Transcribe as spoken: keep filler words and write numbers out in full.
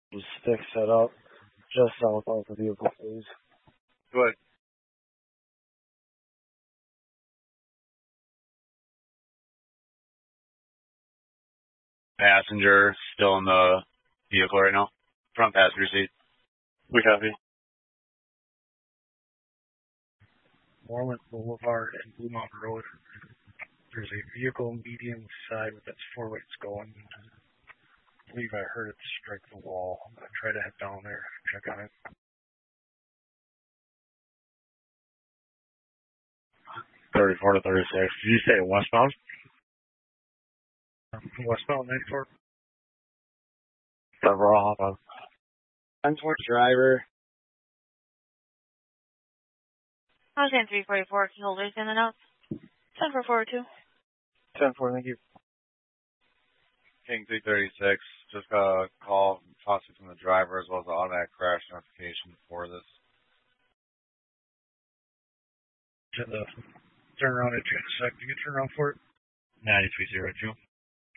The stick set up just south of the vehicle, please. Go ahead. Passenger still in the vehicle right now. Front passenger seat. We copy. Moreland Boulevard and Blue Mountain Road. There's a vehicle median side with its four lights going. I believe I heard it strike the wall. I'm going to try to head down there, check on it. thirty-four to thirty-six. Did you say westbound? Westbound, ninety-four. Several hop on. ten four driver. I was in three forty-four, key holders in and out. ten four four two. ten four, thank you. King three thirty-six, just got a call possibly from the driver as well as the automatic crash notification for this. To the turn around at Genesect. Do you turn around for it? ninety-three zero two.